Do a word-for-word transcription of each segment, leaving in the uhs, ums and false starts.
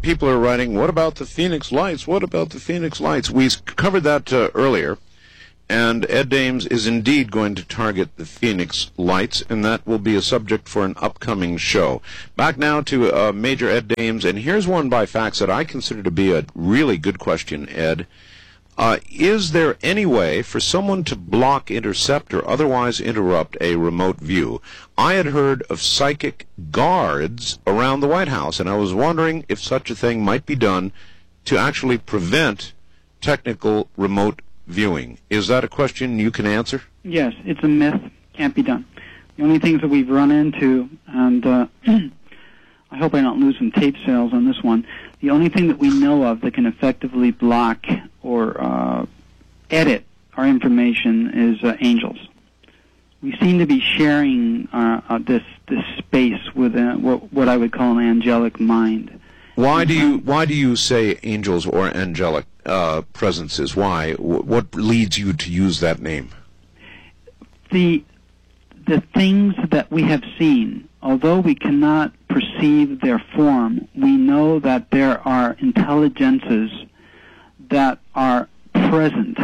people are writing, what about the Phoenix Lights? What about the Phoenix Lights? We covered that uh, earlier, and Ed Dames is indeed going to target the Phoenix Lights, and that will be a subject for an upcoming show. Back now to uh, Major Ed Dames, and here's one by fax that I consider to be a really good question, Ed. Uh, is there any way for someone to block, intercept, or otherwise interrupt a remote view? I had heard of psychic guards around the White House, and I was wondering if such a thing might be done to actually prevent technical remote viewing. Is that a question you can answer? Yes, it's a myth. Can't be done. The only things that we've run into, and uh, I hope I don't lose some tape sales on this one, the only thing that we know of that can effectively block or uh, edit our information is uh, angels. We seem to be sharing uh, uh, this this space with uh, what, what I would call an angelic mind. Why do you why do you say angels or angelic uh, presences? Why? What leads you to use that name? The the things that we have seen, although we cannot perceive their form, we know that there are intelligences that are present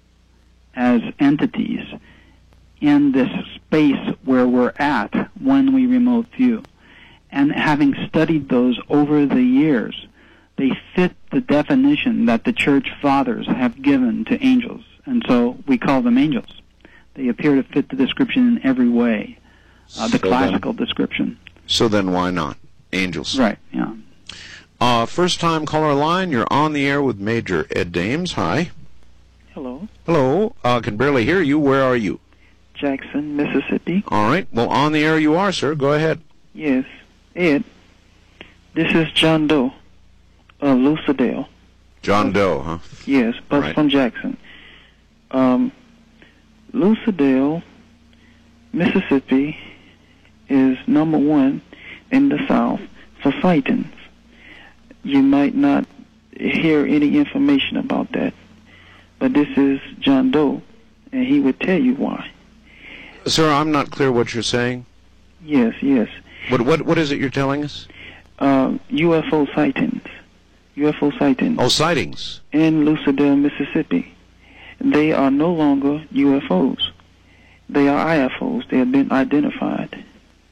as entities in this space where we're at when we remote view. And having studied those over the years, they fit the definition that the church fathers have given to angels. And so we call them angels. They appear to fit the description in every way, uh, the so classical then, description. So then why not? Angels. Right, yeah. Uh, first time caller line, you're on the air with Major Ed Dames. Hi. Hello. Hello. Uh, can barely hear you. Where are you? Jackson, Mississippi. All right. Well, on the air you are, sir. Go ahead. Yes. Ed, this is John Doe of Lucedale. John Doe, huh? Yes, but right. from Jackson. Um, Lucedale, Mississippi is number one in the South for sightings. You might not hear any information about that, but this is John Doe, and he would tell you why. Sir, I'm not clear what you're saying. Yes, yes. What what what is it you're telling us? Uh, U F O sightings. U F O sightings. Oh, sightings. In Lucedale, Mississippi. They are no longer U F Os. They are I F Os. They have been identified.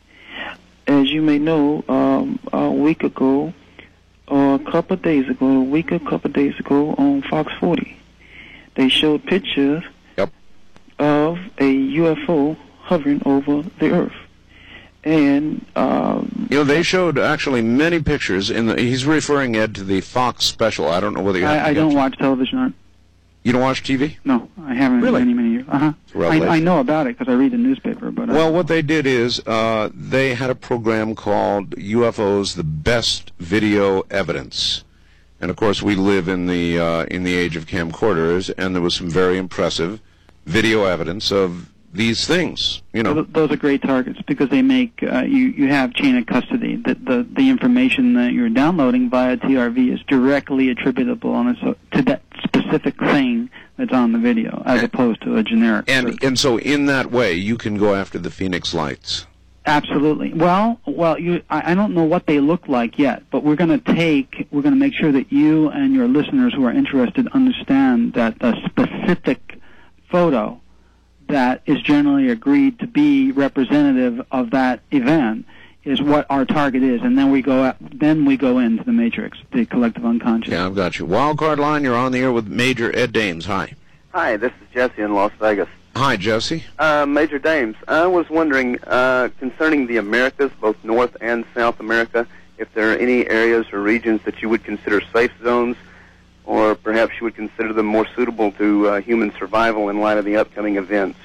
As you may know, um, a week ago, or a couple of days ago, a week, a couple of days ago on Fox forty, they showed pictures yep. of a U F O hovering over the Earth. And um, you know, they showed actually many pictures. In the, he's referring, Ed, to the Fox special. I don't know whether you. Have I, I don't watch television. Art. You don't watch T V? No, I haven't really? in many many years. Uh huh. I, I know about it because I read the newspaper. But well, I, what they did is uh, they had a program called U F Os: The Best Video Evidence, and of course we live in the uh, in the age of camcorders, and there was some very impressive video evidence of those things, you know. Those are great targets because they make uh, you you have chain of custody. That the the information that you're downloading via T R V is directly attributable on a, to that specific thing that's on the video, as opposed to a generic. And search. and so in that way, you can go after the Phoenix Lights. Absolutely. Well, well, you I, I don't know what they look like yet, but we're going to take we're going to make sure that you and your listeners who are interested understand that the specific photo that is generally agreed to be representative of that event is what our target is, and then we go at, then we go into the matrix, the collective unconscious. Yeah, I've got you. Wildcard line, you're on the air with Major Ed Dames. Hi. Hi, this is Jesse in Las Vegas. Hi, Jesse. Uh, Major Dames, I was wondering uh, concerning the Americas, both North and South America, if there are any areas or regions that you would consider safe zones, or perhaps you would consider them more suitable to uh, human survival in light of the upcoming events.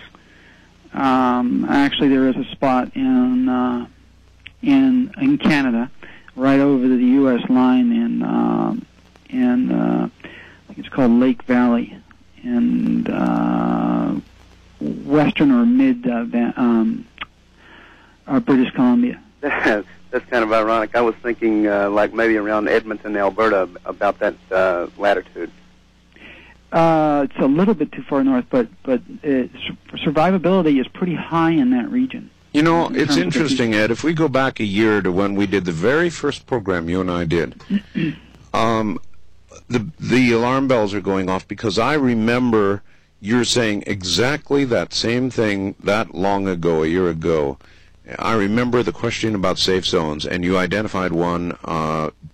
Um, actually, there is a spot in uh, in in Canada, right over the U S line in uh, in uh, I think it's called Lake Valley, in uh, western or mid uh, um, uh, British Columbia. That's kind of ironic. I was thinking uh, like maybe around Edmonton, Alberta, about that uh, latitude. Uh, it's a little bit too far north, but but it's, survivability is pretty high in that region. You know, in it's interesting, Ed. If we go back a year to when we did the very first program you and I did, Um, the the alarm bells are going off because I remember you're saying exactly that same thing that long ago, a year ago. I remember the question about safe zones, and you identified one uh,